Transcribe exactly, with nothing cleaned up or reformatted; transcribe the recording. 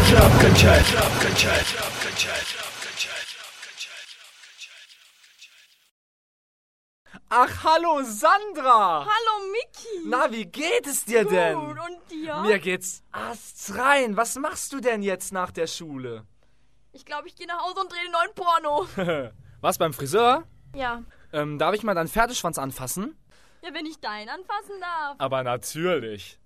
Ach, hallo Sandra! Hallo Miki! Na, wie geht es dir Gut, denn? und dir? Mir geht's astrein. Was machst du denn jetzt nach der Schule? Ich glaube, ich gehe nach Hause und drehe den neuen Porno. Was, beim Friseur? Ja. Ähm, darf ich mal deinen Pferdeschwanz anfassen? Ja, wenn ich deinen anfassen darf. Aber natürlich.